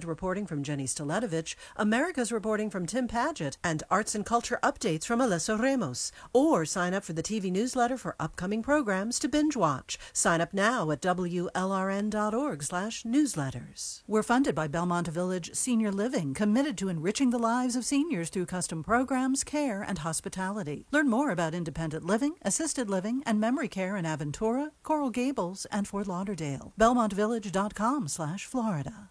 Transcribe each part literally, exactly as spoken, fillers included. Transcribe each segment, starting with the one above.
reporting from Jenny Staletovich, America's reporting from Tim Paget, and arts and culture updates from Alesso Ramos. Or sign up for the T V newsletter for upcoming programs to binge watch. Sign up now at W L R N dot org slash newsletters. We're funded by Belmont Village Senior Living, committed to enriching the lives of seniors through custom programs, care, and hospitality. Learn more about independent living, assisted living, and memory care in Aventura, Coral Gables, and Fort Lauderdale. belmont village dot com slash Florida.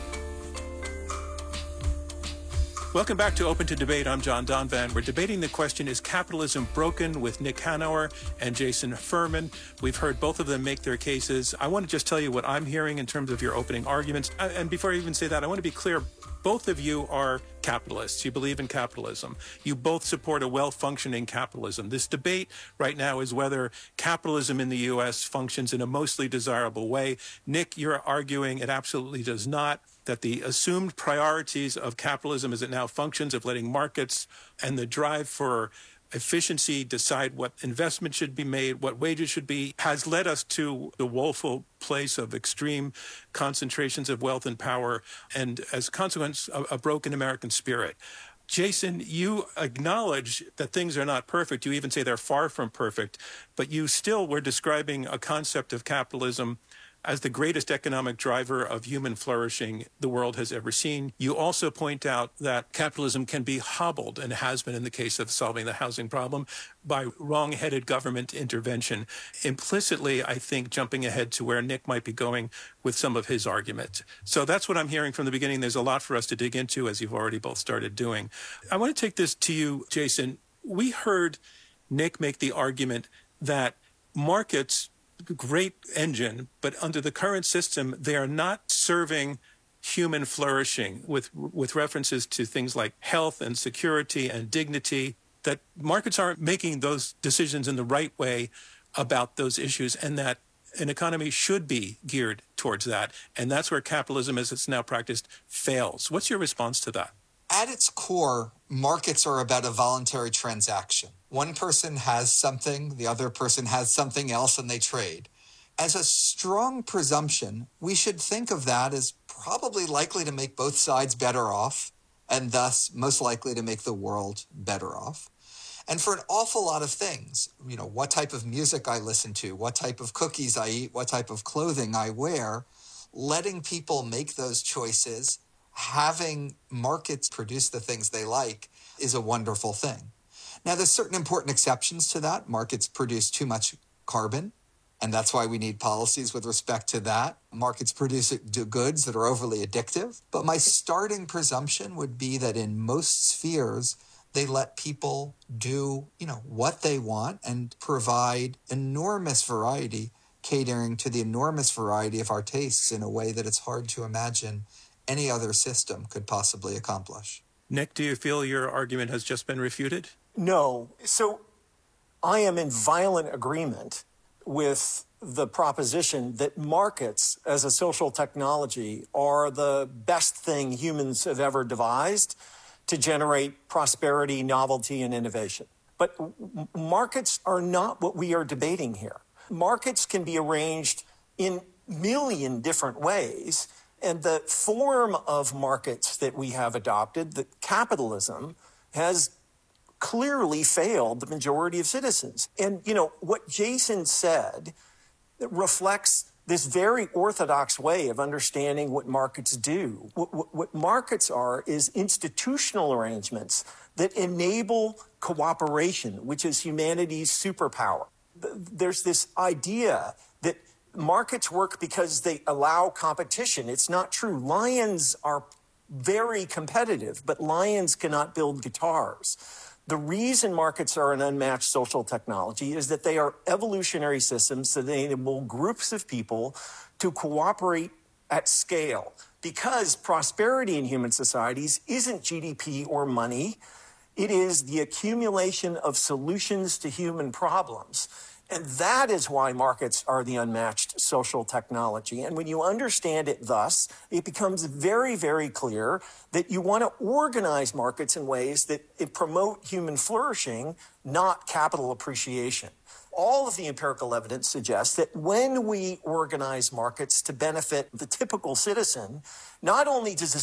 Welcome back to Open to Debate. I'm John Donvan. We're debating the question, is capitalism broken, with Nick Hanauer and Jason Furman. We've heard both of them make their cases. I want to just tell you what I'm hearing in terms of your opening arguments. And before I even say that, I want to be clear. Both of you are capitalists. You believe in capitalism. You both support a well-functioning capitalism. This debate right now is whether capitalism in the U S functions in a mostly desirable way. Nick, you're arguing it absolutely does not, that the assumed priorities of capitalism as it now functions, of letting markets and the drive for efficiency decide what investment should be made, what wages should be, has led us to the woeful place of extreme concentrations of wealth and power, and as a consequence, a, a broken American spirit. Jason, you acknowledge that things are not perfect. You even say they're far from perfect, but you still were describing a concept of capitalism as the greatest economic driver of human flourishing the world has ever seen. You also point out that capitalism can be hobbled, and has been in the case of solving the housing problem, by wrong-headed government intervention. Implicitly, I think, jumping ahead to where Nick might be going with some of his argument. So that's what I'm hearing from the beginning. There's a lot for us to dig into, as you've already both started doing. I want to take this to you, Jason. We heard Nick make the argument that markets, great engine, but under the current system, they are not serving human flourishing, with with references to things like health and security and dignity, that markets aren't making those decisions in the right way about those issues, and that an economy should be geared towards that. And that's where capitalism, as it's now practiced, fails. What's your response to that? At its core, markets are about a voluntary transaction. One person has something, the other person has something else, and they trade. As a strong presumption, we should think of that as probably likely to make both sides better off, and thus most likely to make the world better off. And for an awful lot of things, you know, what type of music I listen to, what type of cookies I eat, what type of clothing I wear, letting people make those choices, having markets produce the things they like, is a wonderful thing. Now, there's certain important exceptions to that. Markets produce too much carbon, and that's why we need policies with respect to that. Markets produce goods that are overly addictive. But my starting presumption would be that in most spheres, they let people do, you know, what they want and provide enormous variety, catering to the enormous variety of our tastes in a way that it's hard to imagine any other system could possibly accomplish. Nick, do you feel your argument has just been refuted? No. So I am in violent agreement with the proposition that markets as a social technology are the best thing humans have ever devised to generate prosperity, novelty, and innovation. But w- markets are not what we are debating here. Markets can be arranged in a million different ways, and the form of markets that we have adopted, that capitalism, has clearly failed the majority of citizens. And, you know, what Jason said reflects this very orthodox way of understanding what markets do. What, what, what markets are is institutional arrangements that enable cooperation, which is humanity's superpower. There's this idea that markets work because they allow competition. It's not true. Lions are very competitive, but lions cannot build guitars. The reason markets are an unmatched social technology is that they are evolutionary systems that enable groups of people to cooperate at scale. Because prosperity in human societies isn't G D P or money, it is the accumulation of solutions to human problems. And that is why markets are the unmatched social technology. And when you understand it thus, it becomes very, very clear that you want to organize markets in ways that it promote human flourishing, not capital appreciation. All of the empirical evidence suggests that when we organize markets to benefit the typical citizen, not only does the